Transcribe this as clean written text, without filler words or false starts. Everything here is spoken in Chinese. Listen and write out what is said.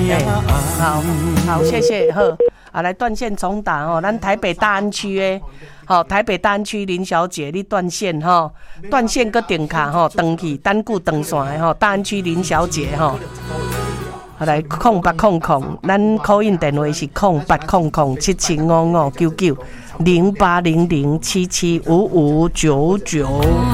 好，谢谢，好，来断线重打哦，咱台北大安区的，台北大安区林小姐，你断线断线搁电卡登去单固断线的大安区林小姐来0800，咱 call in 电话是0800775599，0800775599。